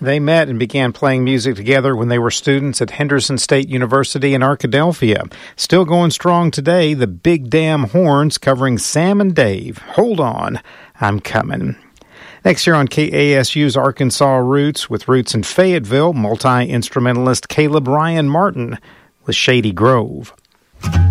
They met and began playing music together when they were students at Henderson State University in Arkadelphia. Still going strong today, the Big Damn Horns covering Sam and Dave. Hold on, I'm coming. Next year on KASU's Arkansas Roots, with roots in Fayetteville, multi-instrumentalist Caleb Ryan Martin with Shady Grove.